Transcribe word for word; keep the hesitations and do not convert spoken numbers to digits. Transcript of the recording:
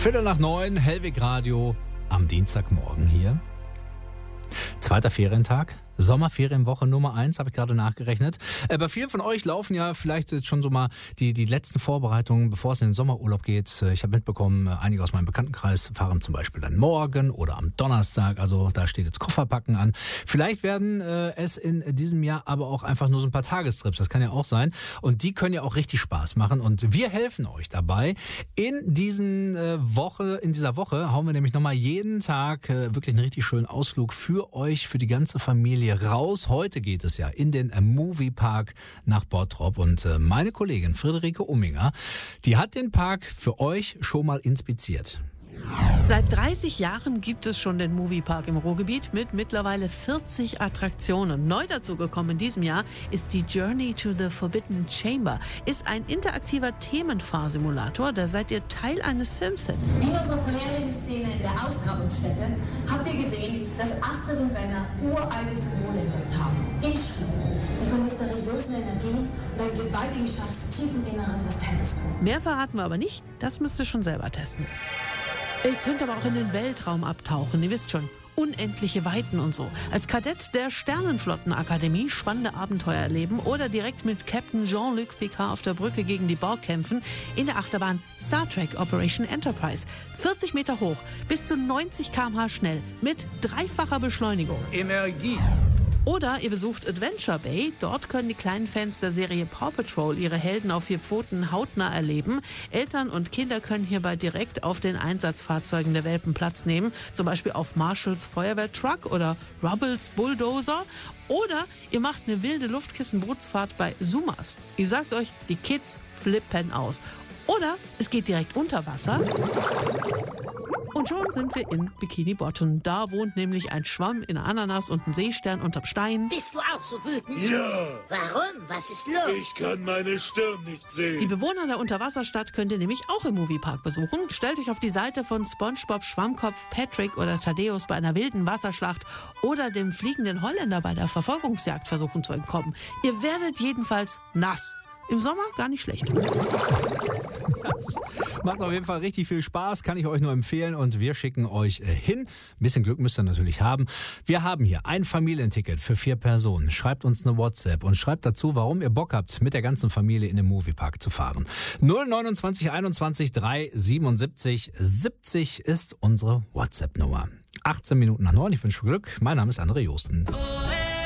Viertel nach neun, Hellwig Radio am Dienstagmorgen hier. Zweiter Ferientag, Sommerferienwoche Nummer eins, habe ich gerade nachgerechnet. Äh, bei vielen von euch laufen ja vielleicht jetzt schon so mal die, die letzten Vorbereitungen, bevor es in den Sommerurlaub geht. Ich habe mitbekommen, einige aus meinem Bekanntenkreis fahren zum Beispiel dann morgen oder am Donnerstag. Also da steht jetzt Kofferpacken an. Vielleicht werden äh, es in diesem Jahr aber auch einfach nur so ein paar Tagestrips. Das kann ja auch sein. Und die können ja auch richtig Spaß machen. Und wir helfen euch dabei. In diesen äh, Woche, in dieser Woche hauen wir nämlich nochmal jeden Tag äh, wirklich einen richtig schönen Ausflug für euch, für die ganze Familie raus. Heute geht es ja in den Moviepark nach Bottrop und äh, meine Kollegin Friederike Umminger, die hat den Park für euch schon mal inspiziert. Seit dreißig Jahren gibt es schon den Moviepark im Ruhrgebiet mit mittlerweile vierzig Attraktionen. Neu dazugekommen in diesem Jahr ist die Journey to the Forbidden Chamber. Ist ein interaktiver Themenfahrsimulator, da seid ihr Teil eines Filmsets. Wie in unserer vorherigen Szene in der Ausgrabungsstätte habt ihr gesehen, dass Astrid und Werner uralte Symbole entdeckt haben. Inschriften, die von mysteriösen Energien und einem gewaltigen Schatz tief im Inneren des Tempels kommen. Mehr verraten wir aber nicht, das müsst ihr schon selber testen. Ihr könnt aber auch in den Weltraum abtauchen, ihr wisst schon, unendliche Weiten und so. Als Kadett der Sternenflottenakademie spannende Abenteuer erleben oder direkt mit Captain Jean-Luc Picard auf der Brücke gegen die Borg kämpfen in der Achterbahn Star Trek Operation Enterprise. vierzig Meter hoch, bis zu neunzig Kilometer pro Stunde schnell, mit dreifacher Beschleunigung. Energie. Oder ihr besucht Adventure Bay. Dort können die kleinen Fans der Serie Paw Patrol ihre Helden auf vier Pfoten hautnah erleben. Eltern und Kinder können hierbei direkt auf den Einsatzfahrzeugen der Welpen Platz nehmen. Zum Beispiel auf Marshalls Feuerwehrtruck oder Rubbles Bulldozer. Oder ihr macht eine wilde Luftkissenbootsfahrt bei Sumas. Ich sag's euch, die Kids flippen aus. Oder es geht direkt unter Wasser. Und schon sind wir in Bikini Bottom. Da wohnt nämlich ein Schwamm in Ananas und ein Seestern unterm Stein. Bist du auch so wütend? Ja. Warum? Was ist los? Ich kann meine Stirn nicht sehen. Die Bewohner der Unterwasserstadt könnt ihr nämlich auch im Moviepark besuchen. Stellt euch auf die Seite von SpongeBob Schwammkopf, Patrick oder Thaddeus bei einer wilden Wasserschlacht oder dem fliegenden Holländer bei der Verfolgungsjagd versuchen zu entkommen. Ihr werdet jedenfalls nass. Im Sommer gar nicht schlecht. Das macht auf jeden Fall richtig viel Spaß, kann ich euch nur empfehlen und wir schicken euch hin. Ein bisschen Glück müsst ihr natürlich haben. Wir haben hier ein Familienticket für vier Personen. Schreibt uns eine WhatsApp und schreibt dazu, warum ihr Bock habt, mit der ganzen Familie in den Moviepark zu fahren. null neunundzwanzig einundzwanzig dreihundertsiebenundsiebzig siebzig ist unsere WhatsApp-Nummer. achtzehn Minuten nach neun, ich wünsche Glück. Mein Name ist André Josten.